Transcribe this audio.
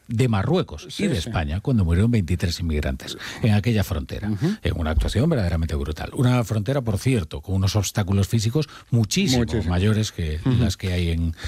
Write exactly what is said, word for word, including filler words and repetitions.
de Marruecos Sí, y de sí. España cuando murieron veintitrés inmigrantes en aquella frontera. Ujú. En una actuación verdaderamente brutal. Una frontera, por cierto, con unos obstáculos físicos muchísimo Muchísimo. mayores que Ujú. las que hay en,